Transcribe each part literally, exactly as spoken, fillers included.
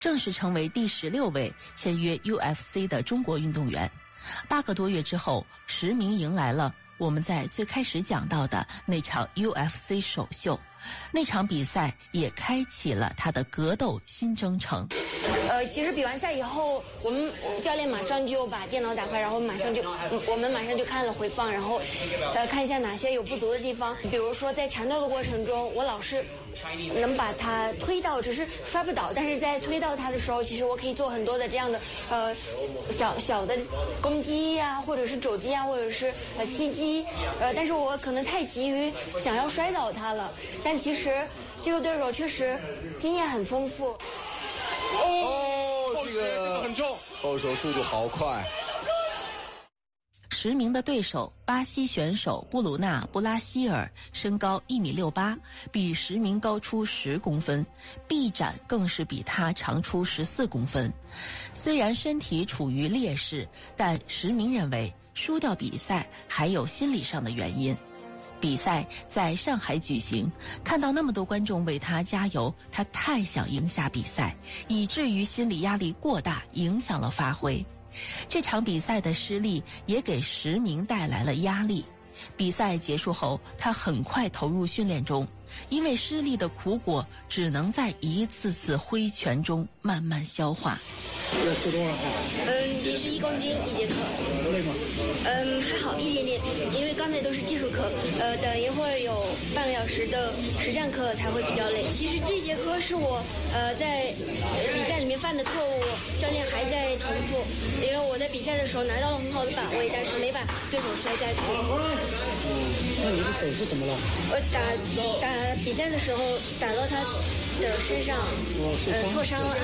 正式成为第十六位签约 U F C 的中国运动员。八个多月之后，石明迎来了我们在最开始讲到的那场 U F C 首秀，那场比赛也开启了他的格斗新征程。 呃，其实比完赛以后，我们教练马上就把电脑打开，然后马上就我们马上就看了回放，然后呃看一下哪些有不足的地方。比如说在缠斗的过程中，我老是能把他推倒，只是摔不倒，但是在推到他的时候，其实我可以做很多的这样的呃小小的攻击呀、啊，或者是肘击啊，或者是呃膝击，呃，但是我可能太急于想要摔倒他了，但其实这个对手确实经验很丰富。 哦，这个很重，后手速度好快。 石明的对手巴西选手布鲁纳·布拉希尔身高一米六八，比石明高出十公分，臂展更是比他长出十四公分。虽然身体处于劣势，但石明认为输掉比赛还有心理上的原因。比赛在上海举行，看到那么多观众为他加油，他太想赢下比赛，以至于心理压力过大，影响了发挥。这场比赛的失利也给石明带来了压力。比赛结束后，他很快投入训练中，因为失利的苦果只能在一次次挥拳中慢慢消化。 要吃多少？ 嗯，也是一公斤一节课。 累吗？ 嗯，还好一点点，因为刚才都是技术课，呃，等一会儿有半个小时的实战课才会比较累。其实这节课是我呃在比赛里面犯的错误，教练还在重复，因为我在比赛的时候拿到了很好的把位，但是没把对手摔下去。 嗯，那你的手是怎么了？ 我打打比赛的时候打到他的身上，呃，挫伤了。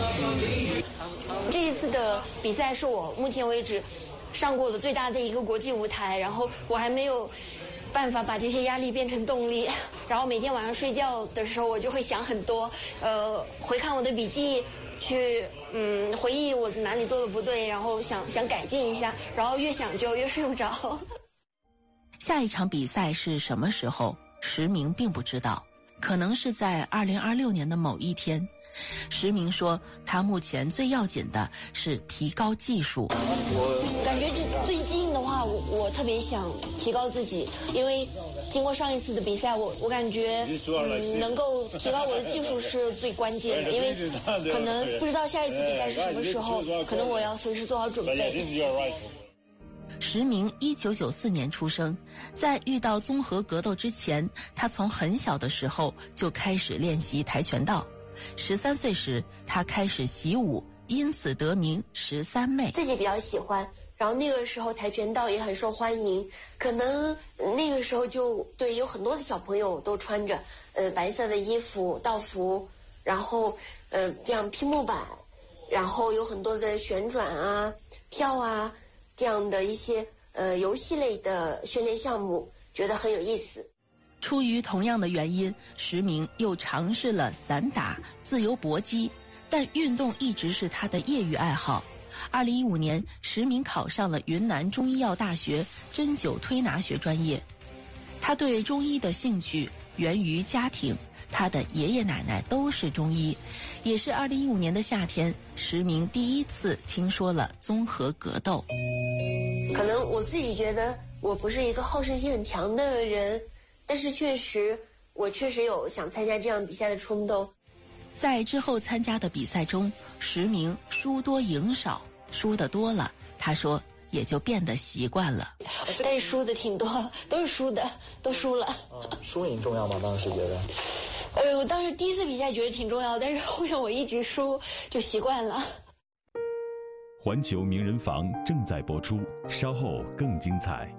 这一次的比赛是我目前为止上过的最大的一个国际舞台，然后我还没有办法把这些压力变成动力，然后每天晚上睡觉的时候我就会想很多，呃，回看我的笔记，去嗯回忆我哪里做的不对，然后想想改进一下，然后越想就越睡不着。 下一场比赛是什么时候？石明并不知道，可能是在二零二六年的某一天。石明说，他目前最要紧的是提高技术。 我感觉这最近的话，我我特别想提高自己，因为经过上一次的比赛，我我感觉嗯能够提高我的技术是最关键的，因为可能不知道下一次比赛是什么时候，可能我要随时做好准备。 石明一九九四年出生，在遇到综合格斗之前，他从很小的时候就开始练习跆拳道。十三岁时，他开始习武，因此得名十三妹。 自己比较喜欢，然后那个时候跆拳道也很受欢迎，可能那个时候就对有很多的小朋友都穿着呃白色的衣服道服，然后呃这样拼木板，然后有很多的旋转啊跳啊这样的一些呃游戏类的训练项目，觉得很有意思。 出于同样的原因，石明又尝试了散打、自由搏击，但运动一直是他的业余爱好。二零一五年，石明考上了云南中医药大学针灸推拿学专业。他对中医的兴趣源于家庭，他的爷爷奶奶都是中医。也是二零一五年的夏天，石明第一次听说了综合格斗。 可能我自己觉得我不是一个好胜心很强的人，但是确实我确实有想参加这样比赛的冲动。 在之后参加的比赛中，石明输多赢少，输得多了，他说也就变得习惯了。 但是输的挺多，都是输的，都输了。 嗯，输赢重要吗？当时觉得？ 呃，我当时第一次比赛觉得挺重要，但是后面我一直输，就习惯了。 环球名人房正在播出，稍后更精彩。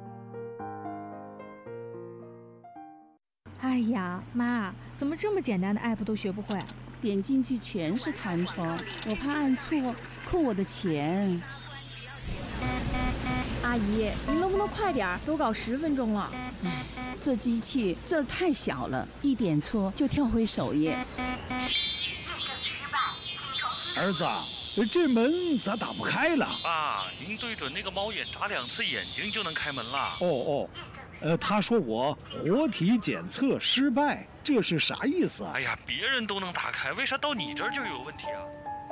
哎呀，妈，怎么这么简单的 app 都学不会？ 点进去全是弹窗，我怕按错扣我的钱。 阿姨，您能不能快点？都搞十分钟了。 唉，这机器字儿太小了，一点错就跳回首页。 儿子，这门咋打不开了？ 爸，您对准那个猫眼眨两次眼睛就能开门了。 哦哦。呃，他说我活体检测失败，这是啥意思啊？ 哎呀，别人都能打开，为啥到你这儿就有问题啊？